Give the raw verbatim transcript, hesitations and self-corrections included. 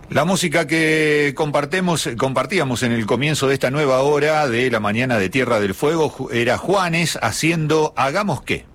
La música que compartimos, compartíamos en el comienzo de esta nueva hora de la mañana de Tierra del Fuego era Juanes haciendo Hagamos qué.